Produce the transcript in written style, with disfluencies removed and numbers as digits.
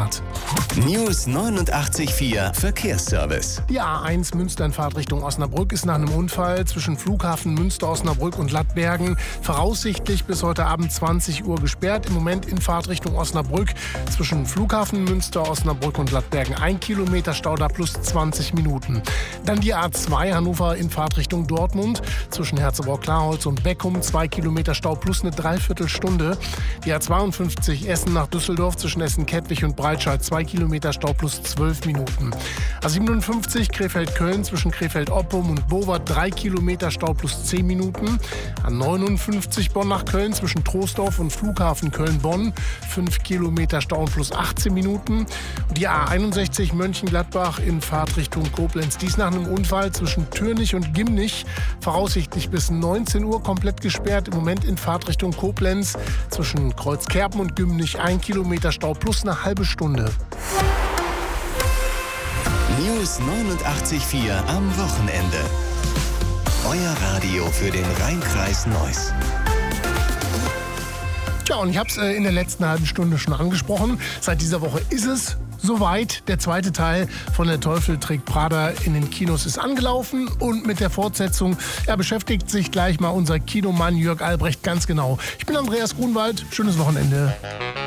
Start. News 89.4 Verkehrsservice. Die A1 Münster in Fahrtrichtung Osnabrück ist nach einem Unfall zwischen Flughafen Münster, Osnabrück und Lattbergen voraussichtlich bis heute Abend 20 Uhr gesperrt. Im Moment in Fahrtrichtung Osnabrück zwischen Flughafen Münster, Osnabrück und Lattbergen 1 Kilometer Stau, da plus 20 Minuten. Dann die A2 Hannover in Fahrtrichtung Dortmund zwischen Herzogenaurach-Klarholz und Beckum 2 Kilometer Stau plus eine Dreiviertelstunde. Die A52 Essen nach Düsseldorf zwischen Essen-Kettwig und Breitscheid 2 Kilometer Stau plus 12 Minuten. A57 Krefeld-Köln zwischen Krefeld-Oppum und Bovard 3 Kilometer Stau plus 10 Minuten. A59 Bonn nach Köln zwischen Troisdorf und Flughafen Köln-Bonn 5 Kilometer Stau und plus 18 Minuten. Und die A61 Mönchengladbach in Fahrtrichtung Koblenz. Dies nach einem Unfall zwischen Türnich und Gimnich. Voraussichtlich bis 19 Uhr komplett gesperrt. Im Moment in Fahrtrichtung Koblenz zwischen Kreuzkerpen und Gimnich 1 Kilometer Stau plus eine halbe Stunde. News 89.4 am Wochenende. Euer Radio für den Rhein-Kreis Neuss. Tja, und ich habe es in der letzten halben Stunde schon angesprochen. Seit dieser Woche ist es soweit. Der zweite Teil von Der Teufel trägt Prada in den Kinos ist angelaufen. Und mit der Fortsetzung beschäftigt sich gleich mal unser Kinomann Jörg Albrecht ganz genau. Ich bin Andreas Grunwald. Schönes Wochenende.